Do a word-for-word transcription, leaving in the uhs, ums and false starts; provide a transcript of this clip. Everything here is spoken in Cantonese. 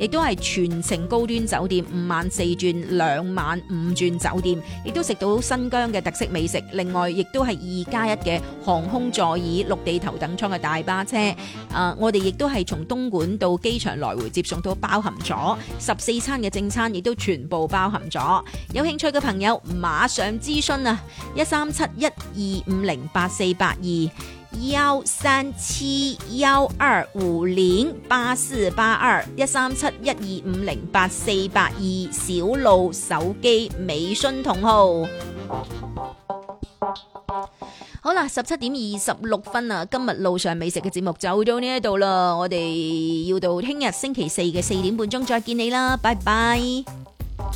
亦都係全程高端酒店，五晚四轉，兩晚五轉酒店，亦都食到新疆嘅特色美食。另外，亦都係二加一嘅航空座椅、陸地頭等艙嘅大巴車。啊，我哋亦都係從東莞到機場來回接送都包含咗，十四餐嘅正餐亦都全部包含咗。有興趣嘅朋友馬上諮詢啊！一三七一二五零八四八二。幺三七幺二五零八四八二一三七一二五零八四八二小路手機微信同號。好啦，十七點二十六分啊！今日路上美食嘅節目就到呢一度啦，我哋要到聽日星期四嘅四點半鐘再見你啦，拜拜。